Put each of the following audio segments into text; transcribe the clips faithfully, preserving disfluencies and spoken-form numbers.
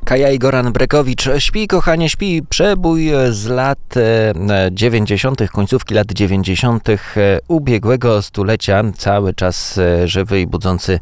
Kaja i Goran Brekowicz. Śpi, kochanie, śpi. Przebój z lat dziewięćdziesiątych, końcówki lat dziewięćdziesiątych ubiegłego stulecia. Cały czas żywy i budzący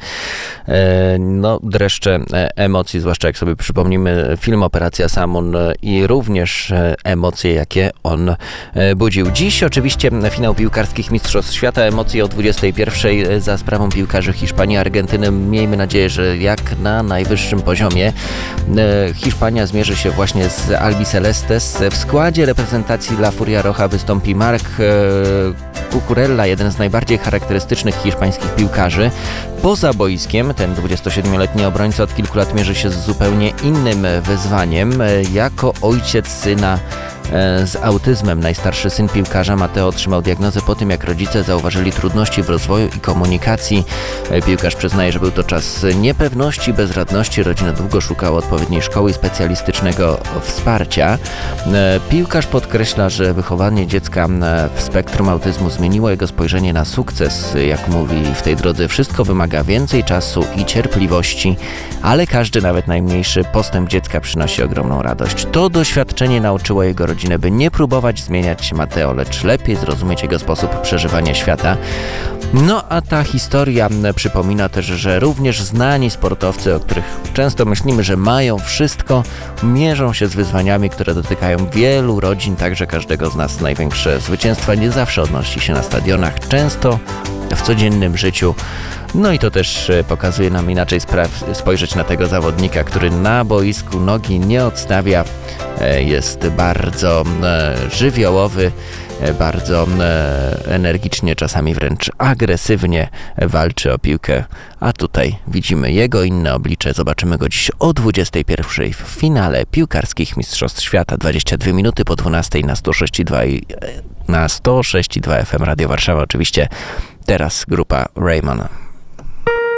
no, dreszcze emocji, zwłaszcza jak sobie przypomnimy film Operacja Samon i również emocje, jakie on budził. Dziś oczywiście finał piłkarskich Mistrzostw Świata. Emocje o dwudziestej pierwszej za sprawą piłkarzy Hiszpanii, Argentyny. Miejmy nadzieję, że jak na najwyższym poziomie. Hiszpania zmierzy się właśnie z Albicelestes. W składzie reprezentacji La Furia Roja wystąpi Marc Cucurella, jeden z najbardziej charakterystycznych hiszpańskich piłkarzy. Poza boiskiem ten dwudziestosiedmioletni obrońca od kilku lat mierzy się z zupełnie innym wyzwaniem. Jako ojciec syna z autyzmem najstarszy syn piłkarza Mateo otrzymał diagnozę po tym, jak rodzice zauważyli trudności w rozwoju i komunikacji. Piłkarz przyznaje, że był to czas niepewności, bezradności. Rodzina długo szukała odpowiedniej szkoły i specjalistycznego wsparcia. Piłkarz podkreśla, że wychowanie dziecka w spektrum autyzmu zmieniło jego spojrzenie na sukces. Jak mówi, w tej drodze wszystko wymaga więcej czasu i cierpliwości, ale każdy, nawet najmniejszy postęp dziecka przynosi ogromną radość. To doświadczenie nauczyło jego rodzinę, by nie próbować zmieniać Mateo, lecz lepiej zrozumieć jego sposób przeżywania świata. No a ta historia przypomina też, że również znani sportowcy, o których często myślimy, że mają wszystko, mierzą się z wyzwaniami, które dotykają wielu rodzin, także każdego z nas. Największe zwycięstwa nie zawsze odnosi się na stadionach, często w codziennym życiu. No i to też pokazuje nam inaczej spra- spojrzeć na tego zawodnika, który na boisku nogi nie odstawia, jest bardzo e, żywiołowy, bardzo e, energicznie, czasami wręcz agresywnie walczy o piłkę, a tutaj widzimy jego inne oblicze. Zobaczymy go dziś o dwudziestej pierwszej w finale piłkarskich Mistrzostw Świata. dwadzieścia dwie minuty po dwunastej na sto sześć i dwa i, na sto sześć i dwa F M Radio Warszawa. Oczywiście teraz grupa Raymond.